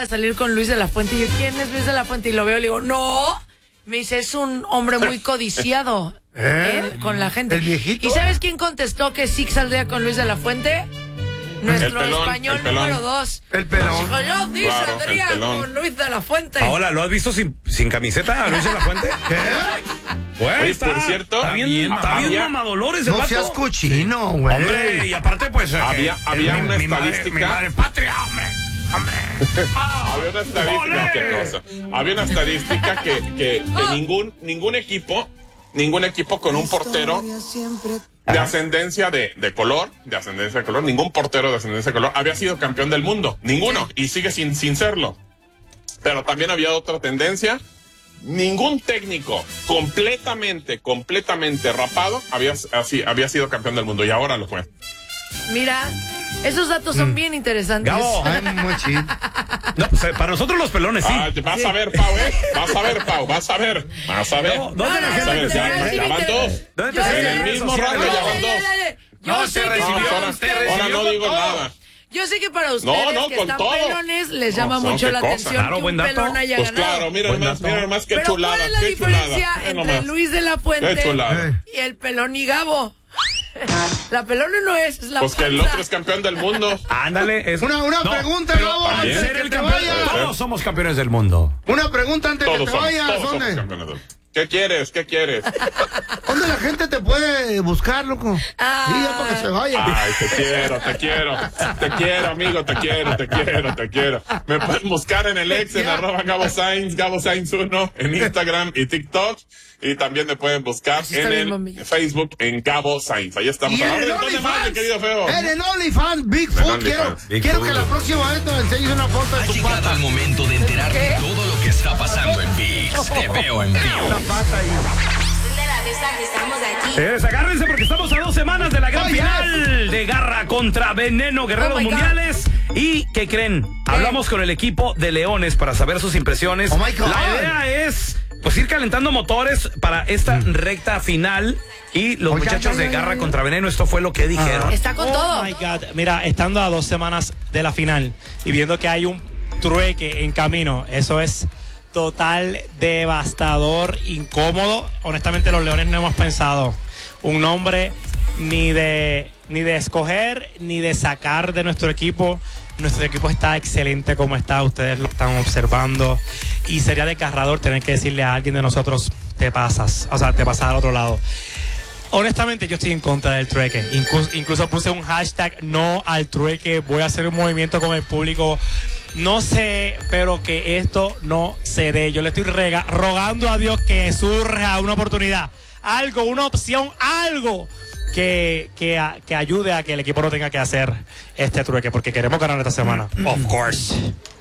de salir con Luis de la Fuente. Y yo, ¿quién es Luis de la Fuente? Y lo veo y le digo, no. Me dice, es un hombre muy codiciado con la gente. ¿El viejito? ¿Y sabes quién contestó que sí saldría con Luis de la Fuente? Nuestro español número 2. El pelón. Dijo, yo sí saldría con Luis de la Fuente. Ahora, ¿lo has visto sin camiseta a Luis de la Fuente? ¿Qué? Güey, Oye, por cierto, está bien mamadolores el No vato. seas cochino, güey. Hombre, y aparte, pues... había una estadística. Mi madre patria, hombre. Había una estadística, qué cosa. Había una estadística que ningún equipo con un portero de ascendencia de color, ningún portero de ascendencia de color había sido campeón del mundo, ninguno, y sigue sin serlo. Pero también había otra tendencia, ningún técnico completamente rapado había sido campeón del mundo, y ahora lo fue. Mira, esos datos son bien interesantes. Gabo. Ay, muy chido. No, pues, para nosotros los pelones, sí. Vas a ver, Pau, vas a ver. ¿Dónde la gente Ya van dos. ¿Dónde En el mismo rango ya van dos. Yo sé que Ahora no digo nada. Yo sé que para ustedes que con están todo. pelones les llama No, mucho qué la cosa. atención Claro, que buen un dato. pelón haya Pues ganado. claro, mira más qué Pero chulada. ¿cuál es la qué diferencia chulada. entre Luis de la Fuente Qué chulada. y el pelón y Gabo? La pelona no es la Pues que el panza. otro es campeón del mundo. Ándale. Una pregunta, pero Gabo, al antes ser de que el te campeón, vayas. todos somos campeones del mundo. Una pregunta antes de que Todos te vayas. somos ¿Dónde? campeones del mundo. ¿Qué quieres? ¿Dónde la gente te puede buscar, loco? Sí, ya para que se vaya. Ay, te quiero, amigo, te quiero. Me pueden buscar en el ex, en @GaboSainz1, en Instagram y TikTok. Y también me pueden buscar Así está en bien, el mami. Facebook en Gabo Sainz. Ahí estamos. Y en el ¿Dónde más, mi OnlyFans, querido feo? en el OnlyFans, Bigfoot, quiero Bigfoot. que la próxima vez te enseñes una foto de Ha tu llegado pata. el momento de enterarte de todo lo que está pasando en ViX. Te veo en vivo. La pata ahí. Señores, agárrense porque estamos a 2 semanas de la gran final de Garra contra Veneno, Guerreros Oh my God. Mundiales. ¿Y qué creen? Hablamos con el equipo de Leones para saber sus impresiones. Oh my God. La idea es pues ir calentando motores para esta recta final. Y los muchachos de Garra contra Veneno, esto fue lo que dijeron. Está con todo. Oh my God. Mira, estando a 2 semanas de la final y viendo que hay un trueque en camino, eso es total, devastador, incómodo. Honestamente, los Leones no hemos pensado un nombre ni de escoger ni de sacar de nuestro equipo. Nuestro equipo está excelente como está, ustedes lo están observando y sería desgarrador tener que decirle a alguien de nosotros te pasas al otro lado. Honestamente, yo estoy en contra del trueque. Incluso puse un hashtag no al trueque. Voy a hacer un movimiento con el público. No sé, pero que esto no se dé. Yo le estoy rogando a Dios que surja una oportunidad, algo, una opción, algo que ayude a que el equipo no tenga que hacer este trueque, porque queremos ganar esta semana. Of course.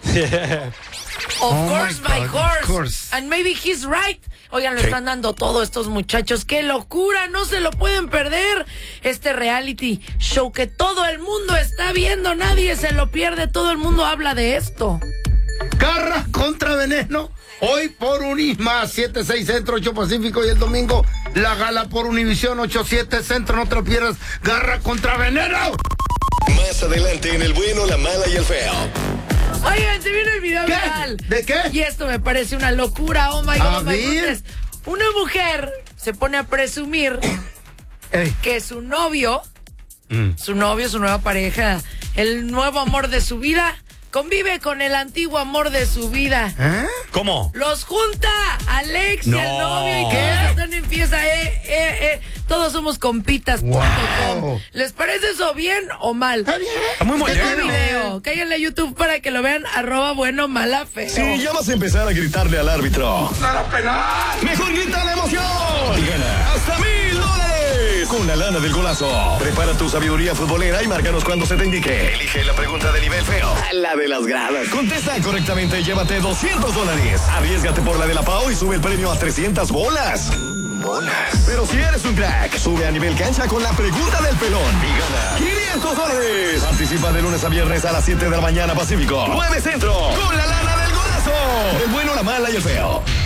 Of Oh course, my my God, horse. of course. And maybe he's right. Oigan, lo están dando todo estos muchachos. ¡Qué locura! No se lo pueden perder. Este reality show que todo el mundo está viendo. Nadie se lo pierde. Todo el mundo habla de esto. Garra contra Veneno. Hoy por Unisma, 7-6 Centro, 8 Pacífico. Y el domingo, la gala por Univisión, 8-7 Centro. No te lo pierdas. Garra contra Veneno. Más adelante en El Bueno, la Mala y el Feo. Oigan, se viene el video ¿Qué? viral. ¿De qué? Y esto me parece una locura. Oh my God, A oh my ver. goodness. Una mujer se pone a presumir Ey. que su novio, su nueva pareja, el nuevo amor de su vida, convive con el antiguo amor de su vida. ¿Eh? ¿Cómo? Los junta al ex y al No. novio y que están en fiesta. Todos somos compitas.com. Wow. ¿Les parece eso bien o mal? Está bien. Está muy Este moderno. video, cáiganle a YouTube para que lo vean, @buenomala_feo. Si ya vas a empezar a gritarle al árbitro, ¡Nada penal! mejor grita la emoción y gana hasta $1000 con la lana del golazo. Prepara tu sabiduría futbolera y márcanos cuando se te indique. Elige la pregunta de nivel feo, la de las gradas. Contesta correctamente y llévate $200. Arriésgate por la de la Pau y sube el premio a 300 bolas. Pero si eres un crack, sube a nivel cancha con la pregunta del pelón y gana $500. Participa de lunes a viernes a las 7 de la mañana Pacífico, 9 Centro, con la lana del golazo. El bueno, la mala y el feo.